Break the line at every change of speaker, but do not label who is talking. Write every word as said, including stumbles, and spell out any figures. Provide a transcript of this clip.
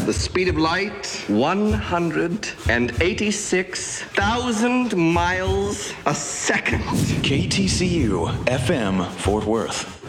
the speed of light, one hundred eighty-six thousand miles a second.
K T C U F M Fort Worth.